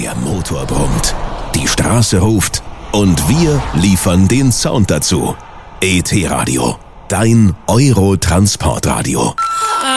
Der Motor brummt, die Straße ruft und wir liefern den Sound dazu. ET Radio, dein Euro-Transportradio.